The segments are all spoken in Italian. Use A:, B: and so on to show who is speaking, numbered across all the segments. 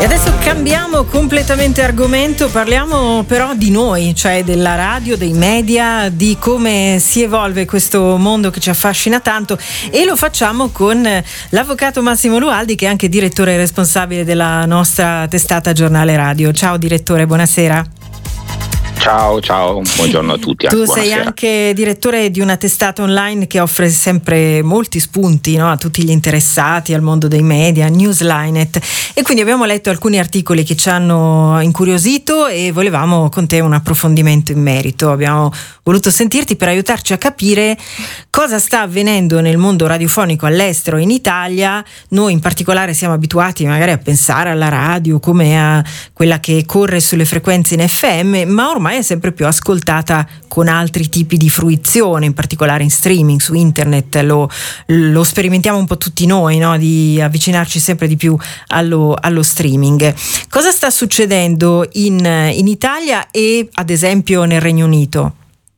A: Adesso cambiamo completamente argomento, parliamo però di noi, cioè della radio, dei media, di come si evolve questo mondo che ci affascina tanto, e lo facciamo con l'avvocato Massimo Lualdi, che è anche direttore responsabile della nostra testata Giornale Radio. Ciao direttore, buonasera.
B: Ciao, buongiorno a tutti.
A: Tu
B: buonasera.
A: Sei anche direttore di una testata online che offre sempre molti spunti, no, a tutti gli interessati al mondo dei media, Newslinet, e quindi abbiamo letto alcuni articoli che ci hanno incuriosito e volevamo con te un approfondimento in merito. Abbiamo voluto sentirti per aiutarci a capire cosa sta avvenendo nel mondo radiofonico all'estero e in Italia. Noi in particolare siamo abituati magari a pensare alla radio come a quella che corre sulle frequenze in FM, ma ormai è sempre più ascoltata con altri tipi di fruizione, in particolare in streaming, su internet. Lo sperimentiamo un po' tutti noi, no? Di avvicinarci sempre di più allo streaming. Cosa sta succedendo in Italia e ad esempio nel Regno Unito?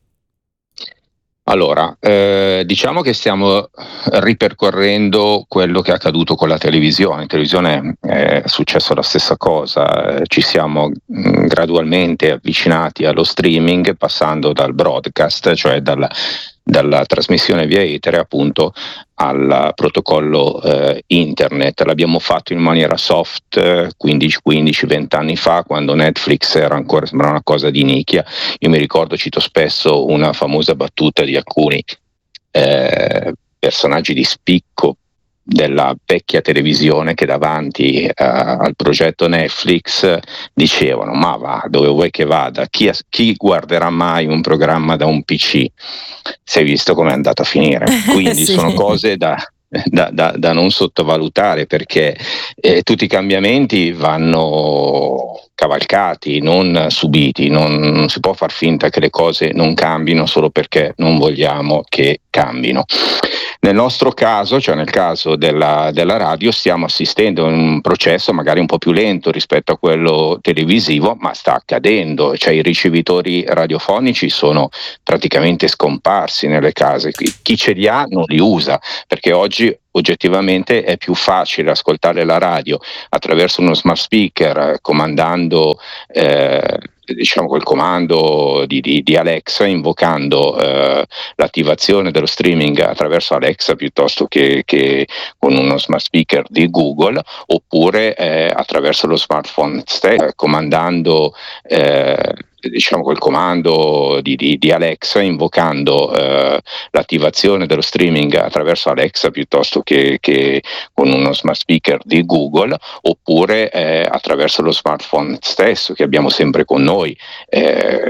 B: Allora, diciamo che stiamo ripercorrendo quello che è accaduto con la televisione. In televisione è successo la stessa cosa, ci siamo gradualmente avvicinati allo streaming, passando dal broadcast, cioè dalla trasmissione via etere, appunto, al protocollo internet. L'abbiamo fatto in maniera soft 15-20 anni fa, quando Netflix sembrava una cosa di nicchia. Io mi ricordo, cito spesso una famosa battuta di alcuni personaggi di spicco della vecchia televisione, che davanti al progetto Netflix dicevano: ma va, dove vuoi che vada, chi guarderà mai un programma da un PC? Si è visto come è andato a finire. Quindi
A: Sì.
B: Sono cose da non sottovalutare, perché tutti i cambiamenti vanno cavalcati, non subiti. Non si può far finta che le cose non cambino solo perché non vogliamo che cambino. Nel nostro caso, cioè nel caso della radio, stiamo assistendo a un processo magari un po' più lento rispetto a quello televisivo, ma sta accadendo. Cioè, i ricevitori radiofonici sono praticamente scomparsi nelle case. Chi ce li ha non li usa, perché oggi oggettivamente è più facile ascoltare la radio attraverso uno smart speaker, comandando col comando di Alexa, invocando l'attivazione dello streaming attraverso Alexa, piuttosto che con uno smart speaker di Google, oppure attraverso lo smartphone stesso, comandando col comando di Alexa, invocando l'attivazione dello streaming attraverso Alexa, piuttosto che con uno smart speaker di Google, oppure attraverso lo smartphone stesso che abbiamo sempre con noi.